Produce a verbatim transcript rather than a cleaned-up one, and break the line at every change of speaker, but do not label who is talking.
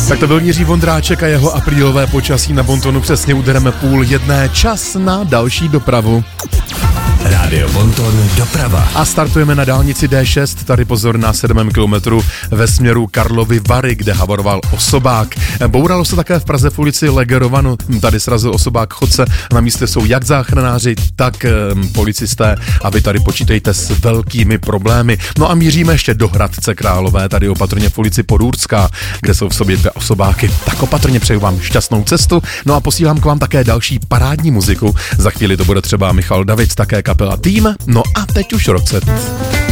Tak to byl Jiří Vondráček a jeho aprílové počasí na Bontonu. Přesně udereme půl jedné, čas na další dopravu.
Rádio Bonton doprava.
A startujeme na dálnici D šest, tady pozor na sedmém kilometru ve směru Karlovy Vary, kde havaroval osobák. Bouralo se také v Praze v ulici Legerovanu, tady srazil osobák chodce, na místě jsou jak záchranáři, tak um, policisté a vy tady počítejte s velkými problémy. No a míříme ještě do Hradce Králové, tady opatrně v ulici Podůrská, kde jsou v sobě dvě osobáky. Tak opatrně přeju vám šťastnou cestu, no a posílám k vám také další parádní muziku. Za chvíli to bude třeba Michal David, také kapela Tým, no a teď už Roxette.